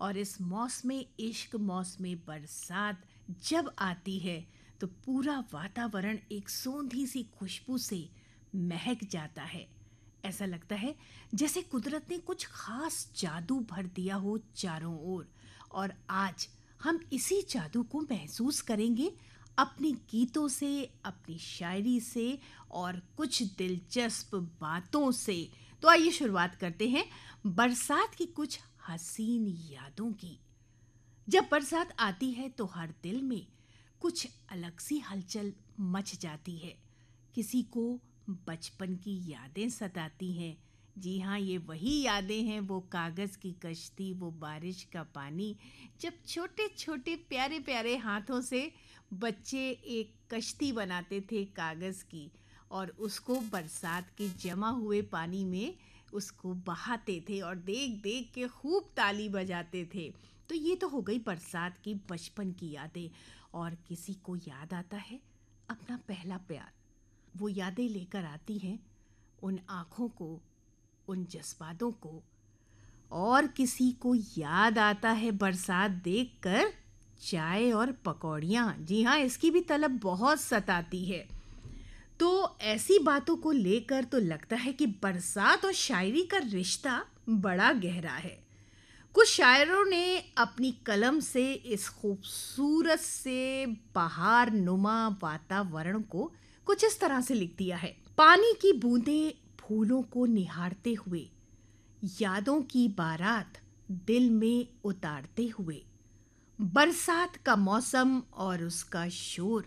और इस मौसम इश्क, मौसम बरसात जब आती है तो पूरा वातावरण एक सोंधी सी खुशबू से महक जाता है। ऐसा लगता है जैसे कुदरत ने कुछ खास जादू भर दिया हो चारों ओर। और आज हम इसी जादू को महसूस करेंगे अपने गीतों से, अपनी शायरी से और कुछ दिलचस्प बातों से। तो आइए शुरुआत करते हैं बरसात की कुछ हसीन यादों की। जब बरसात आती है तो हर दिल में कुछ अलग सी हलचल मच जाती है। किसी को बचपन की यादें सताती हैं। जी हाँ, ये वही यादें हैं, वो कागज़ की कश्ती, वो बारिश का पानी, जब छोटे छोटे प्यारे प्यारे हाथों से बच्चे एक कश्ती बनाते थे कागज़ की और उसको बरसात के जमा हुए पानी में उसको बहाते थे और देख देख के खूब ताली बजाते थे। तो ये तो हो गई बरसात की बचपन की यादें। और किसी को याद आता है अपना पहला प्यार। वो यादें लेकर आती हैं उन आँखों को, उन जज़्बातों को। और किसी को याद आता है बरसात देखकर चाय और पकौड़ियाँ। जी हाँ, इसकी भी तलब बहुत सताती है। तो ऐसी बातों को लेकर तो लगता है कि बरसात और शायरी का रिश्ता बड़ा गहरा है। कुछ शायरों ने अपनी कलम से इस खूबसूरत से बहार नुमा वातावरण को कुछ इस तरह से लिख दिया है। पानी की बूंदें फूलों को निहारते हुए, यादों की बारात दिल में उतारते हुए, बरसात का मौसम और उसका शोर,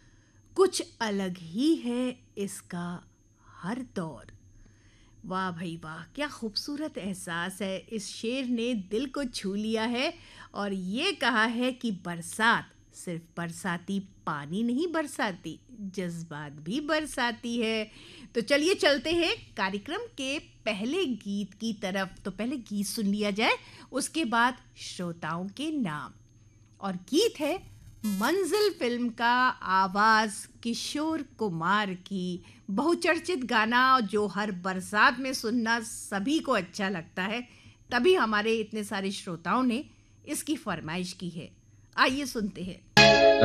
कुछ अलग ही है इसका हर दौर। वाह भाई वाह, क्या खूबसूरत एहसास है। इस शेर ने दिल को छू लिया है और ये कहा है कि बरसात सिर्फ बरसाती पानी नहीं बरसाती, जज्बात भी बरसाती है। तो चलिए चलते हैं कार्यक्रम के पहले गीत की तरफ। तो पहले गीत सुन लिया जाए, उसके बाद श्रोताओं के नाम। और गीत है मंजिल फिल्म का, आवाज किशोर कुमार की, बहुचर्चित गाना जो हर बरसात में सुनना सभी को अच्छा लगता है। तभी हमारे इतने सारे श्रोताओं ने इसकी फरमाइश की है। आइए सुनते हैं।